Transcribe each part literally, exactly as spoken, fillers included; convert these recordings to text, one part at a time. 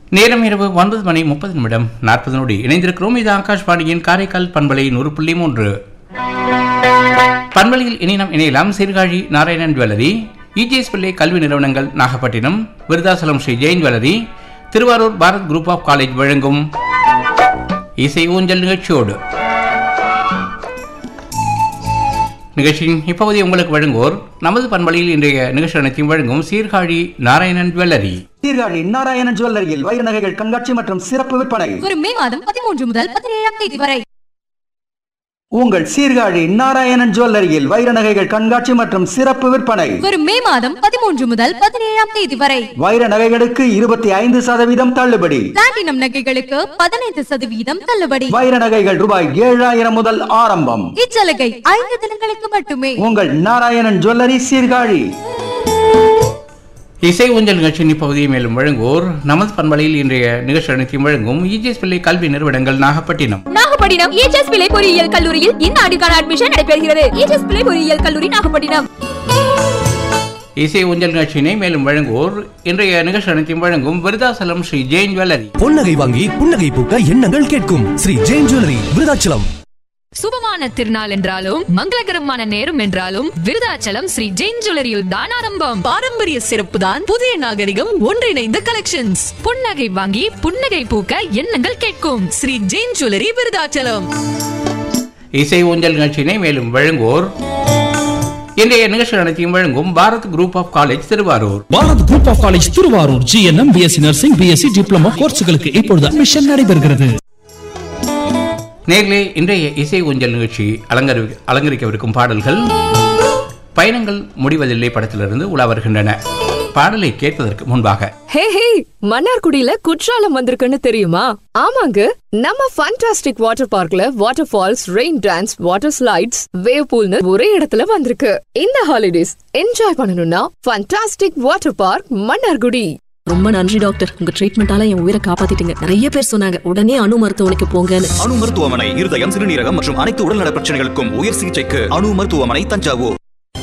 நேரம் இரவு ஒன்பது மணி முப்பது நிமிடம் நாற்பது நொடி இணைந்திருக்கிறோம். இது ஆகாஷ்வாணியின் காரைக்கால் பண்பலை நூறு புள்ளி மூன்று. பண்பலையில் இனி நாம் இணையலாம். சீர்காழி நாராயணன் ஜுவல்லரி, இஜிஎஸ் பிள்ளை கல்வி நிறுவனங்கள் Nagapattinam, Virudhachalam Sri Jain jewellery, Thiruvarur Bharat group of college வழங்கும் இசை ஊஞ்சல் நிகழ்ச்சியோடு நிகழ்ச்சியின் இப்பகுதி உங்களுக்கு வழங்குவோர் நமது பண்பலையில் இன்றைய நிகழ்ச்சி அனைத்தையும் வழங்கும் சீர்காழி நாராயணன் ஜுவல்லரி. சீர்காழி நாராயணன் ஜுவல்லரியில் வைர நகைகள் கண்காட்சி மற்றும் சிறப்பு விற்பனை வரும் மே மாதம் பதிமூன்று முதல் பதினேழாம் தேதி வரை. உங்கள் சீர்காழி நாராயணன் ஜுவல்லரியில் வைர நகைகள் கண்காட்சி மற்றும் சிறப்பு விற்பனை வரும் மே மாதம் பதிமூன்று முதல் பதினேழாம் தேதி வரை. வைர நகைகளுக்கு இருபத்தி ஐந்து சதவீதம் தள்ளுபடி, பிளாட்டினம் நகைகளுக்கு பதினைந்து சதவீதம் தள்ளுபடி. வைர நகைகள் ரூபாய் ஏழாயிரம் முதல் ஆரம்பம். இச்சலுகை ஐந்து தினங்களுக்கு மட்டுமே. உங்கள் நாராயணன் ஜுவல்லரி சீர்காழி. இசை ஊஞ்சல் நிகழ்ச்சியின் இப்பகுதியை மேலும் வழங்குவோர் நமது பண்பலையில் இன்றைய நிகழ்ச்சி அனைத்தையும் வழங்கும் இஜிஎஸ் பிள்ளை கல்வி நிறுவனங்கள் நாகப்பட்டினம். நாகப்பட்டினம் இஜிஎஸ் பிள்ளை பொறியியல் கல்லூரியில் இந்த ஆண்டுக்கான அட்மிஷன் நடைபெறுகிறது. இஜிஎஸ் பிள்ளை பொறியியல் கல்லூரி நாகப்பட்டினம். இசை ஊஞ்சல் நிகழ்ச்சியினை மேலும் வழங்குவோர் இன்றைய நிகழ்ச்சி அனைத்தையும் வழங்கும் விருதாசலம் ஸ்ரீ ஜெயின் ஜுவல்லரி. பொன்னகை வாங்கி புன்னகை பூக்க எண்ணங்கள் கேட்கும் ஸ்ரீ ஜெயின் ஜுவல்லரி விருதாச்சலம். சுபமான திருநாள் என்றாலும் மங்களகரமான நேரம் என்றாலும் விருதாச்சலம் ஸ்ரீ ஜெயின் ஜுவல்லரியில் தான் ஆரம்பம். பாரம்பரிய சிறப்பு தான் புதிய நாகரிகம் ஒன்றிணைந்த கலெக்ஷன்ஸ். புன்னகை வாங்கி புன்னகை பூக்க எண்ணங்கள் கேட்கும் ஸ்ரீ ஜெயின் ஜுவல்லரி விருதாச்சலம். இசை ஊஞ்சல் நிகழ்ச்சியினை மேலும் வழங்குவோர் இன்றைய நிகழ்ச்சி அனைத்தையும் வழங்கும் Bharat group of college Thiruvarur. Bharat group of college Thiruvarur GNM, BSc nursing, BSc diploma கோர்ஸ்களுக்கு இப்பொழுது அட்மிஷன் நடைபெறுகிறது. நேர்களே, இன்றைய இசை ஊஞ்சல் நிகழ்ச்சி அலங்கரி அலங்கரிக்கவிருக்கும் பாடல்கள் பயணங்கள் முடிவதில்லை படத்திலிருந்து உலா வருகின்றன. பாடலை கேட்பதற்கு முன்பாக ஹே ஹே மன்னார்குடியில குற்றாலம் வந்திருக்குன்னு தெரியுமா? ஆமாங்க, நம்ம ஃபண்டாஸ்டிக் வாட்டர் பார்க்ல water falls, rain dance, water slides, wave பூல்னு ஒரே இடத்துல வந்திருக்கு. இந்த ஹாலிடேஸ் என்ஜாய் பண்ணணும்னா ஃபண்டாஸ்டிக் வாட்டர் பார்க் மன்னார்குடி. ரொம்ப நன்றி டாக்டர், உங்க ட்ரீட்மெண்டால என் உயிரை காப்பாத்திட்டீங்க. நிறைய பேர் சொன்னாங்க உடனே அணு மருத்துவமனைக்கு போங்கன்னு. அணு மருத்துவமனை இருதயம், சிறுநீரகம் மற்றும் அனைத்து உடல்நல பிரச்சனைகளுக்கும் உயர் சிகிச்சைக்கு அணு மருத்துவமனை தஞ்சாவூர்.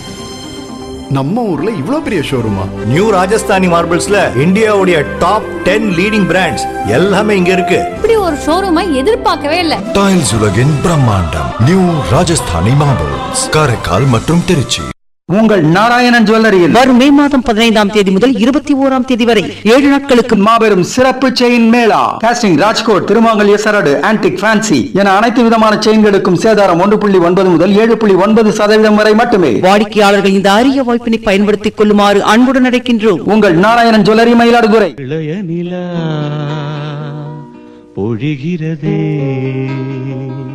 நம்ம ஊர்ல இவ்ளோ பெரிய ஷோரூமா? நியூ ராஜஸ்தானி மார்பிள்ஸ்ல இந்தியாவுடைய டாப் டென் லீடிங் பிராண்ட்ஸ் எல்லாமே இங்க இருக்கு. இப்படி ஒரு ஷோரூமை எதிர்பார்க்கவே இல்ல. டைல்ஸ் உலகின் பிரம்மாண்டம் நியூ ராஜஸ்தானி மார்பிள்ஸ், காரைக்கால் மற்றும் திருச்சி. உங்கள் நாராயணன் ஜுவல்லரியில் வரும் மே மாதம் பதினைந்தாம் தேதி முதல் இருபத்தி ஓராம் தேதி வரை ஏழு நாட்களுக்கு மாபெரும் சிறப்பு செயின் மேளா. காஸ்டிங், ராஜ்கோட், திருமாங்கல்ய சரடு, ஆன்டிக், ஃபேன்சி என அனைத்து விதமான செயின்களுக்கும் சேதாரம் ஒன்று புள்ளி ஒன்பது முதல் ஏழு புள்ளி ஒன்பது சதவீதம் வரை மட்டுமே. வாடிக்கையாளர்கள் இந்த அரிய வாய்ப்பினை பயன்படுத்திக் கொள்ளுமாறு அன்புடன் அழைக்கின்றோம். உங்கள் நாராயணன் ஜுவல்லரி, மயிலாடுதுறை. பொழிகிறதே